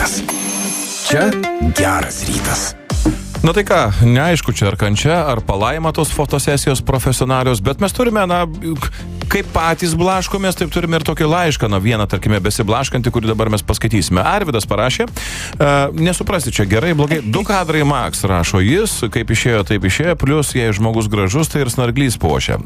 rytas. Čia geras rytas. Na tai ką, neaišku, čia ar kančia, ar palaima tos fotosesijos profesionalios, bet mes turime, kaip patys blaškomės, taip turime ir tokį laišką, vieną, tarkime, besiblaškantį, kurį dabar mes paskaitysime. Arvidas parašė, nesuprasti čia gerai, blogai, 2 kadrai max, rašo jis, kaip išėjo, taip išėjo, plus jei žmogus gražus, tai ir snarglys puošia.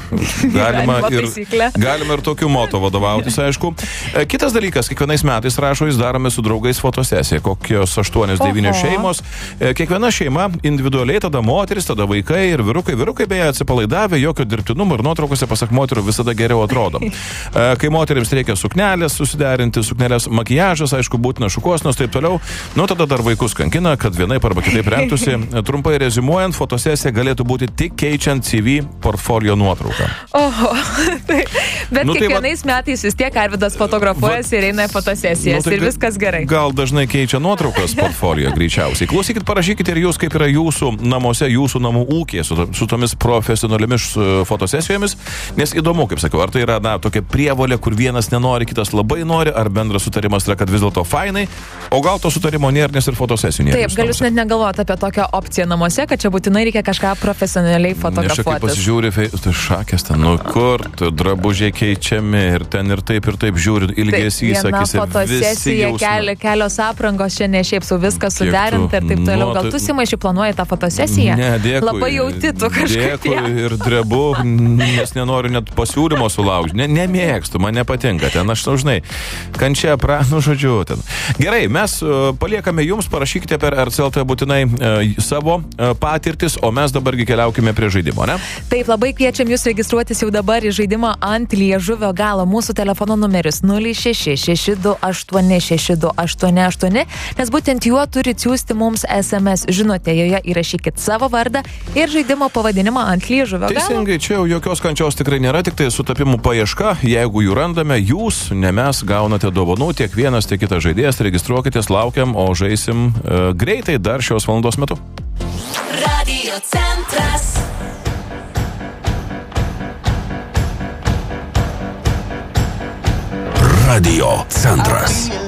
Galima ir tokiu moto vadovautis, aišku. Kitas dalykas, kiekvienais metais, rašo, jis darome su draugais fotosesiją, kokios 8-9 šeimos, kiekviena šeima individualiai, tada moteris, tada vaikai ir vyrukai. Vyrukai beje atsipalaidavę, jokio dirbtinumo ir nuotraukose, pasak moterų, visada geriau atrodo. Kai moterims reikia suknelės susiderinti, suknelės makijažas, aišku, būtina šukuosnos, taip toliau, tada dar vaikus kankina, kad vienaip arba kitaip rengtųsi. Trumpai reziumuojant, fotosesija galėtų būti tik keičiant CV portfolio nuotrauką. Oho, bet kiekvienais metais vis tiek Arvidas fotografuojasi ir eina į fotosesijas ir viskas gerai. Gal dažnai keičia nuotraukas portfolio greičiausiai. Klausykit, parašykit ir jūs, kaip yra jūsų namuose, jūsų namų ūkėje su tomis profesionaliomis fotosesijomis, nes įdomu, kaip sakiau, ar tai yra, tokia prievolė, kur vienas nenori, kitas labai nori, ar bendras sutarimas yra, kad vis dėlto fainai, o gal to sutarimo nėra, nes ir fotosesijų nėra. Taip, gal jūs net negalvojate apie tokią opciją namuose, kad čia būtinai reikia kažką profesionaliai fotografuoti. Aš kaip pasižiūri, tai šakės ten, kur, drabužiai keičiami ir taip žiūri, ilgesys, akise, visi jausmai. Kelios aprangos, čia ne šiaip su viskas suderinta ir taip toliau. Gal tu, Simai, planuoji tą fotosesiją? Ne, dėkui. Labai jauti tu kažkaip. Dėkui ir drebu, nes nenoriu net pasiūlymo sulaužti. Nemėgstu, man nepatinka ten, aš žinai, kančia, žodžiu, ten. Gerai, mes paliekame jums, parašykite per RCLT būtinai savo patirtis, o mes dabargi keliaukime prie žaidimo, ne? Taip, labai kviečiam jūs registruotis jau dabar į žaidimą ant liežuvio galo. Mūsų telefono numeris 0666206288, nes būtent juo turit siųsti mums SMS žinutę, joje įrašykit savo vardą ir žaidimo pavadinimą ant liežuvio galo. Teisingai, čia jau jokios kančios tikrai nėra, tik tai sutapimų paieška. Jeigu jų randame, jūs, ne mes, gaunate dovanų, tiek vienas, tiek kitas žaidėjas, registruokitės, laukiam, o žaisim greitai dar šios valandos metu. Radio centras. Radio centras.